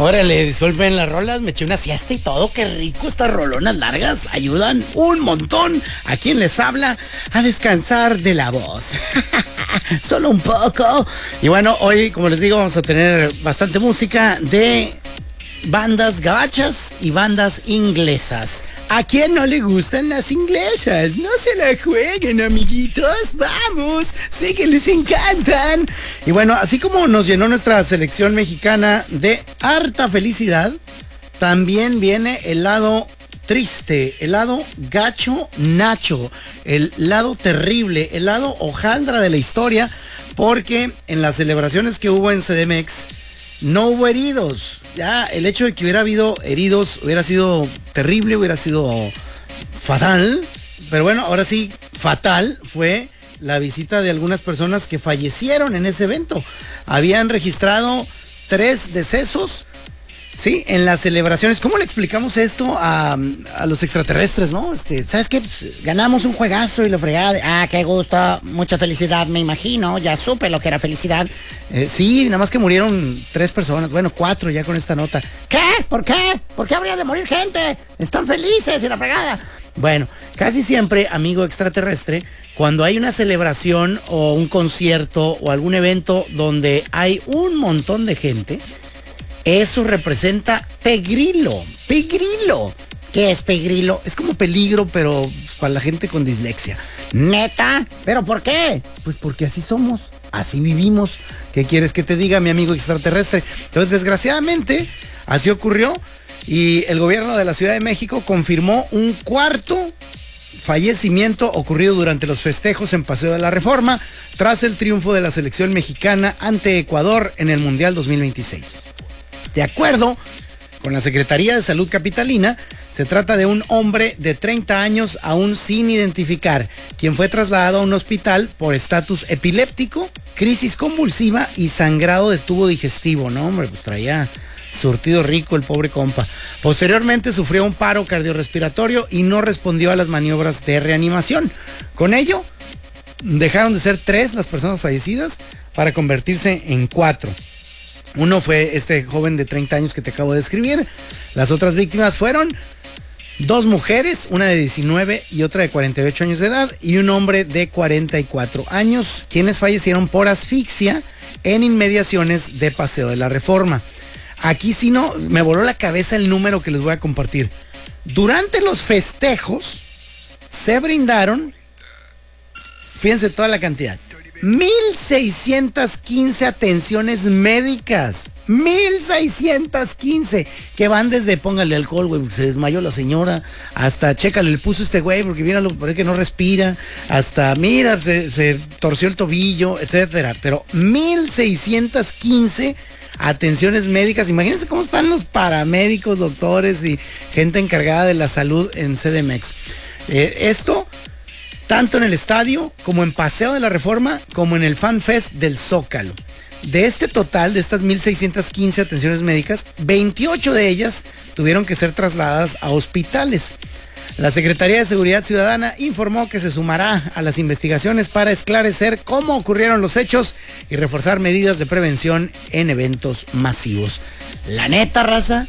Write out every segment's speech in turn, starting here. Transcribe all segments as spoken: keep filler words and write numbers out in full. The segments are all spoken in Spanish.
Órale, disculpen las rolas, me eché una siesta y todo, qué rico, estas rolonas largas ayudan un montón a quien les habla a descansar de la voz. Solo un poco. Y bueno, hoy, como les digo, vamos a tener bastante música de bandas gabachas y bandas inglesas. ¿A quién no le gustan las inglesas? No se la jueguen, amiguitos. Vamos, sé que les encantan. Y bueno, así como nos llenó nuestra selección mexicana de harta felicidad, también viene el lado triste, el lado gacho nacho, el lado terrible, el lado hojaldra de la historia, porque en las celebraciones que hubo en C D M X no hubo heridos. Ya el hecho de que hubiera habido heridos hubiera sido terrible, hubiera sido fatal. Pero bueno, ahora sí, fatal fue la visita de algunas personas que fallecieron en ese evento. Habían registrado tres decesos, sí, en las celebraciones. ¿Cómo le explicamos esto a, a los extraterrestres, no? Este, ¿sabes qué? Pues, ganamos un juegazo y lo fregada. Ah, qué gusto, mucha felicidad, me imagino. Ya supe lo que era felicidad. Eh, sí, nada más que murieron tres personas. Bueno, cuatro ya con esta nota. ¿Qué? ¿Por qué? ¿Por qué habría de morir gente? Están felices y la fregada. Bueno, casi siempre, amigo extraterrestre, cuando hay una celebración o un concierto o algún evento donde hay un montón de gente, eso representa pegrilo, pegrilo. ¿Qué es pegrilo? Es como peligro, pero para la gente con dislexia. ¿Neta? ¿Pero por qué? Pues porque así somos, así vivimos. ¿Qué quieres que te diga, mi amigo extraterrestre? Entonces, desgraciadamente, así ocurrió y el gobierno de la Ciudad de México confirmó un cuarto fallecimiento ocurrido durante los festejos en Paseo de la Reforma tras el triunfo de la selección mexicana ante Ecuador en el Mundial dos mil veintiséis. De acuerdo con la Secretaría de Salud Capitalina, se trata de un hombre de treinta años aún sin identificar, quien fue trasladado a un hospital por estatus epiléptico, crisis convulsiva y sangrado de tubo digestivo. No, hombre, pues traía surtido rico el pobre compa. Posteriormente sufrió un paro cardiorrespiratorio y no respondió a las maniobras de reanimación. Con ello, dejaron de ser tres las personas fallecidas para convertirse en cuatro. Uno fue este joven de treinta años que te acabo de describir. Las otras víctimas fueron dos mujeres, una de diecinueve y otra de cuarenta y ocho años de edad, y un hombre de cuarenta y cuatro años, quienes fallecieron por asfixia en inmediaciones de Paseo de la Reforma. Aquí sí no, me voló la cabeza el número que les voy a compartir. Durante los festejos se brindaron, fíjense toda la cantidad, mil seiscientas quince atenciones médicas. mil seiscientas quince. Que van desde póngale alcohol, güey, se desmayó la señora, hasta chécale, le puso este güey porque míralo, parece que no respira, hasta mira, se, se torció el tobillo, etcétera. Pero mil seiscientas quince atenciones médicas. Imagínense cómo están los paramédicos, doctores y gente encargada de la salud en C D M X. Eh, esto tanto en el estadio, como en Paseo de la Reforma, como en el Fan Fest del Zócalo. De este total, de estas mil seiscientas quince atenciones médicas, veintiocho de ellas tuvieron que ser trasladadas a hospitales. La Secretaría de Seguridad Ciudadana informó que se sumará a las investigaciones para esclarecer cómo ocurrieron los hechos y reforzar medidas de prevención en eventos masivos. La neta, raza,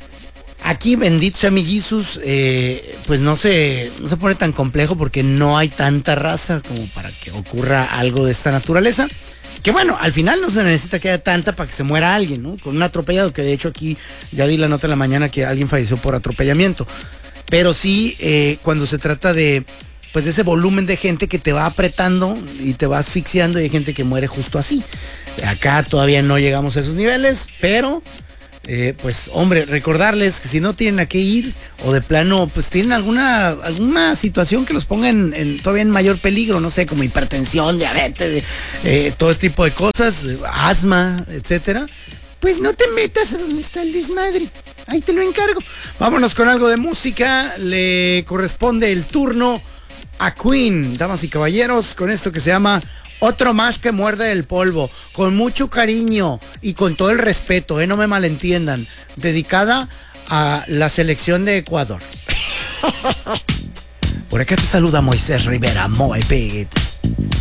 aquí, bendito sea mi Jesús, eh, pues no se, no se pone tan complejo porque no hay tanta raza como para que ocurra algo de esta naturaleza. Que bueno, al final no se necesita que haya tanta para que se muera alguien, ¿no? Con un atropellado, que de hecho aquí ya di la nota en la mañana que alguien falleció por atropellamiento. Pero sí, eh, cuando se trata de, pues, de ese volumen de gente que te va apretando y te va asfixiando, y hay gente que muere justo así. Acá todavía no llegamos a esos niveles, pero Eh, pues hombre, recordarles que si no tienen a qué ir o de plano pues tienen alguna alguna situación que los ponga en, en todavía en mayor peligro, no sé, como hipertensión, diabetes, eh, todo este tipo de cosas, eh, asma, etcétera, pues no te metas a donde está el desmadre, ahí te lo encargo. Vámonos con algo de música. Le corresponde el turno a Queen, damas y caballeros, con esto que se llama Otro más que muerde el polvo, con mucho cariño y con todo el respeto, eh, no me malentiendan, dedicada a la selección de Ecuador. Por acá te saluda Moisés Rivera, Moe Pete.